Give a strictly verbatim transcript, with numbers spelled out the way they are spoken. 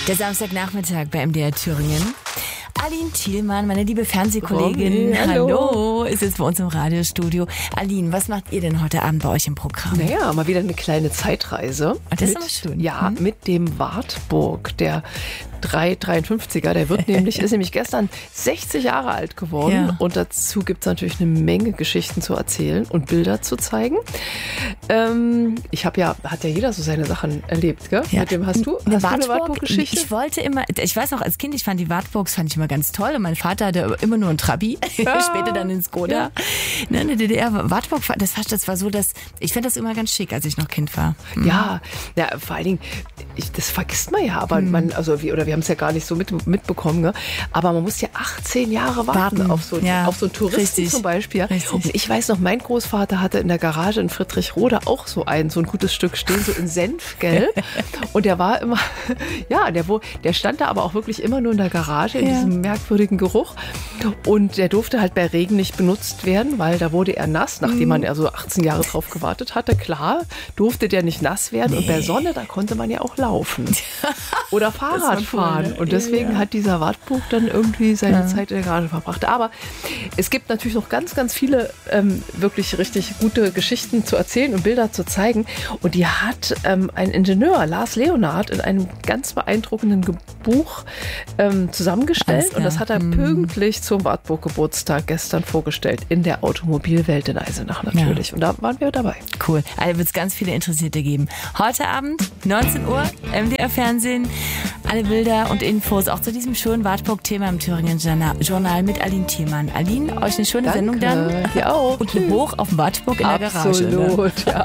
Der Samstagnachmittag bei M D R Thüringen. Aline Thielmann, meine liebe Fernsehkollegin, Romy, hallo. hallo, ist jetzt bei uns im Radiostudio. Aline, was macht ihr denn heute Abend bei euch im Programm? Naja, mal wieder eine kleine Zeitreise. Das mit, ist aber schön. Ja, Hm? mit dem Wartburg, der drei dreiundfünfziger, der wird nämlich, ist nämlich gestern sechzig Jahre alt geworden. Ja. Und dazu gibt es natürlich eine Menge Geschichten zu erzählen und Bilder zu zeigen. Ähm, ich habe ja, hat ja jeder so seine Sachen erlebt, gell? Ja. Mit dem hast du, eine hast du eine Wartburg? Wartburg-Geschichte? Ich wollte immer, ich weiß noch, als Kind, ich fand die Wartburgs fand ich immer ganz toll. Und mein Vater hatte immer nur ein Trabi, Ja. später dann in Skoda. Ja. Ne, in der D D R, Wartburg, das, das war so, dass ich fand das immer ganz schick, als ich noch Kind war. Mhm. Ja, ja, vor allen Dingen, ich, das vergisst man ja, aber Hm. man, also wir, oder wir haben es ja gar nicht so mit, mitbekommen, ne? Aber man muss ja achtzehn Jahre warten, Warten, auf so, ja. auf so einen Touristen Richtig. zum Beispiel. Richtig. Und ich weiß noch, mein Großvater hatte in der Garage in Friedrichroda auch so ein, so ein gutes Stück stehen, so in Senfgelb. Und der war immer, ja, der, wo, der stand da aber auch wirklich immer nur in der Garage, in Ja. diesem merkwürdigen Geruch. Und der durfte halt bei Regen nicht benutzt werden, weil da wurde er nass, nachdem man ja so achtzehn Jahre drauf gewartet hatte. Klar, durfte der nicht nass werden. Nee. Und bei Sonne, da konnte man ja auch laufen. Oder Fahrrad war cool, fahren. ne? Und deswegen Ja. hat dieser Wartburg dann irgendwie seine Ja. Zeit in der Garage verbracht. Aber es gibt natürlich noch ganz, ganz viele ähm, wirklich richtig gute Geschichten zu erzählen und Bilder zu zeigen. Und die hat ähm, ein Ingenieur, Lars Leonhard, in einem ganz beeindruckenden Ge- Buch ähm, zusammengestellt. Alles klar. Und das hat er Hm. pünktlich zum Wartburg-Geburtstag gestern vorgestellt. In der Automobilwelt in Eisenach natürlich. Und da waren wir dabei. Cool. Also wird es ganz viele Interessierte geben. Heute Abend, neunzehn Uhr, M D R Fernsehen. Alle Bilder und Infos auch zu diesem schönen Wartburg-Thema im Thüringen Journal mit Aline Thielmann. Aline, euch eine schöne Danke. Sendung dann. Dir auch. Und hoch auf dem Wartburg in der Garage. Ne? Absolut, ja.